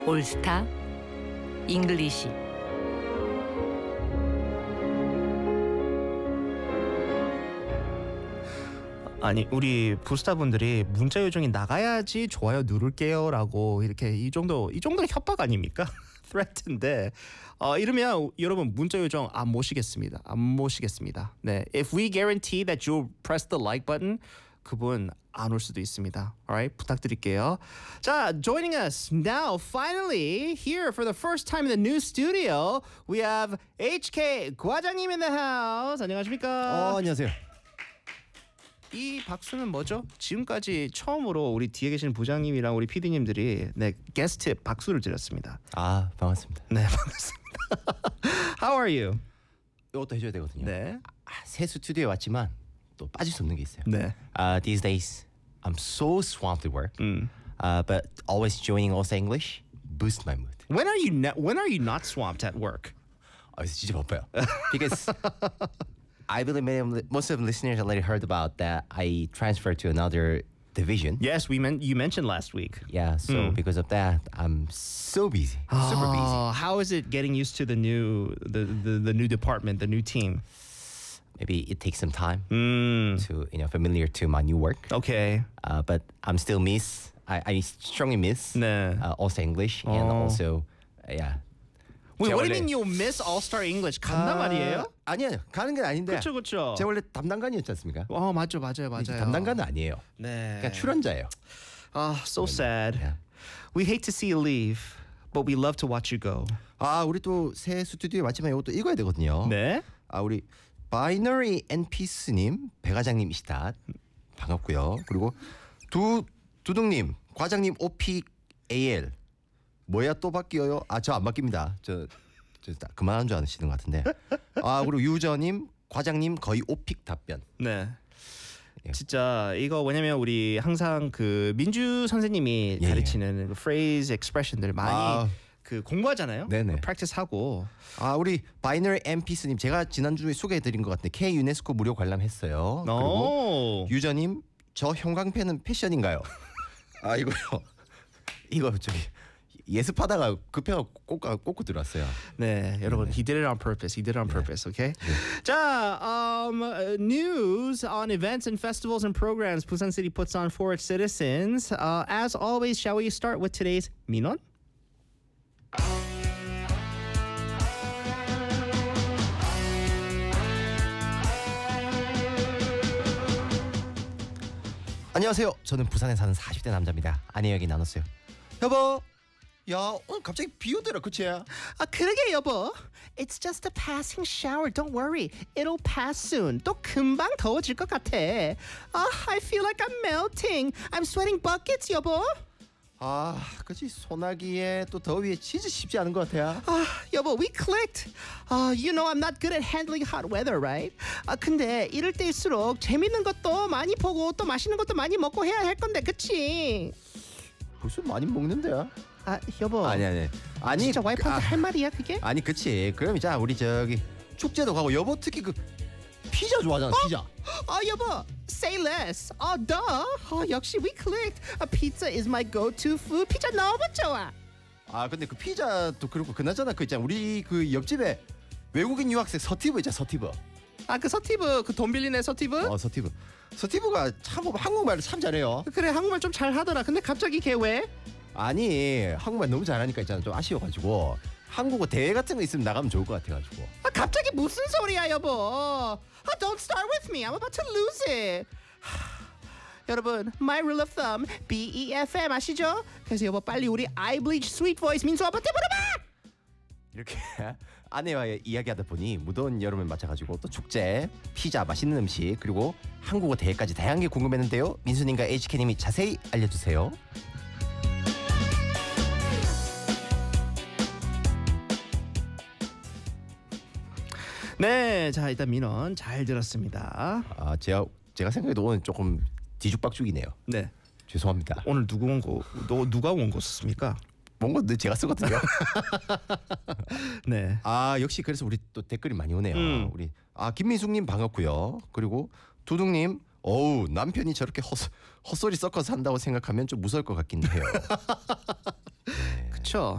올스타 잉글리시. 아니 우리 부스타분들이 문자 요청이 나가야지 좋아요 누를게요라고 이렇게 이 정도는 협박 아닙니까? threat인데 이러면 여러분 문자 요청 안 모시겠습니다. 네, if we guarantee that you'll press the like button, 그분 안 올 수도 있습니다. Alright, 부탁드릴게요. 자, joining us now, finally here for the first time in the new studio, we have HK 과장님 in the house. 안녕하십니까? 안녕하세요. 이 박수는 뭐죠? 지금까지 처음으로 우리 뒤에 계신 부장님이랑 우리 PD님들이 게스트 박수를 드렸습니다. 반갑습니다. 네, 반갑습니다. How are you? 이것도 해줘야 되거든요. 네. 새 스튜디오에 왔지만 또 빠질 수 없는 게 있어요. 네. These days I'm so swamped with work, but always joining also English boost my mood. When are you not swamped at work? 그래서 진짜 바빠요. Because I believe most of the listeners already heard about that I transferred to another division. Yes, you mentioned last week. Yeah, so because of that, I'm so busy, super busy. How is it getting used to the new department, the new team? Maybe it takes some time to familiar to my new work. Okay. But I'm still I strongly miss 네. also English and also yeah. Wait, what do you mean you miss All-Star English? 간단 말이에요? 아니에요. 가는 건 아닌데. 그렇죠. 제가 원래 담당관이었지 않습니까? 맞아요. 담당관은 아니에요. 네. 그냥 출연자예요. So sad. Yeah. We hate to see you leave, but we love to watch you go. 우리 또 새 스튜디오에 왔지만 이것도 읽어야 되거든요. 네. 우리 바이너리 앤 피스님, 배 과장님이시다. 반갑고요. 그리고 두둥님, 과장님 오픽 AL. 뭐야 또 바뀌어요? 저 안 바뀝니다. 저 그만한 줄 아시는 것 같은데. 그리고 유저님, 과장님 거의 오픽 답변. 네. 예. 진짜 이거 왜냐면 우리 항상 그 민주 선생님이 가르치는 그 phrase expression들 많이 그 공부하잖아요. 네네. practice 하고. 우리 바이너리 엠피스님 제가 지난주에 소개해드린 것 같은데 K 유네스코 무료 관람했어요. 그리고 유저님 저 형광펜은 패션인가요? 이거 저기 예습하다가 급해서 꽂고 들어왔어요. 네, 여러분, he did it on purpose. Okay? 자, news on events and festivals and programs Busan City puts on for its citizens. As always, shall we start with today's 민원? 안녕하세요. 저는 부산에 사는 40대 남자입니다. 아내 이야기 나눴어요. 여보, 야 오늘 갑자기 비 오더라, 그치? 그러게 여보. It's just a passing shower. Don't worry. It'll pass soon. 또 금방 더워질 것 같아. I feel like I'm melting. I'm sweating buckets, 여보. 그치. 소나기에 또 더위에 진짜 쉽지 않은 것 같아. 여보, we clicked. You know I'm not good at handling hot weather, right? 근데 이럴 때일수록 재밌는 것도 많이 보고 또 맛있는 것도 많이 먹고 해야 할 건데, 그치? 벌써 많이 먹는데? 여보. 아니. 진짜 와이프한테 할 말이야, 그게? 아니, 그치. 그럼 이제 우리 저기 축제도 가고 여보 특히 그 피자 좋아하잖아, 피자. 여보, say less. duh. 역시 we clicked. Pizza is my go-to food. 피자 너무 좋아. 근데 그 피자도 그렇고 그나저나 그 있잖아. 우리 그 옆집에 외국인 유학생 서티브 있잖아, 서티브. 그 서티브, 그 돈 빌린 애 서티브? 서티브가 참 한국말을 참 잘해요. 그래, 한국말 좀 잘하더라. 근데 갑자기 걔 왜? 아니, 한국말 너무 잘하니까 있잖아. 좀 아쉬워가지고 한국어 대회 같은 거 있으면 나가면 좋을 것 같아가지고. 갑자기 무슨 소리야, 여보? Don't start with me. I'm about to lose it. 여러분, my rule of thumb, BEFM 아시죠? 그래서 여보 빨리 우리 I bleach sweet voice 민수 아빠한테 물어봐! 이렇게 아내와 이야기하다 보니 무더운 여름을 맞아가지고 또 축제, 피자, 맛있는 음식 그리고 한국어 대회까지 다양한 게 궁금했는데요. 민수님과 HK님이 자세히 알려주세요. 네, 자 일단 민원 잘 들었습니다. 제가 생각해도 오늘 조금 뒤죽박죽이네요. 네, 죄송합니다. 오늘 누가 원고 썼습니까? 뭔가 제가 쓰거든요. 네. 역시 그래서 우리 또 댓글이 많이 오네요. 우리 김민숙님 반갑고요. 그리고 두둥님, 남편이 저렇게 헛소리 섞어서 한다고 생각하면 좀 무서울 것 같긴 해요. 그렇죠.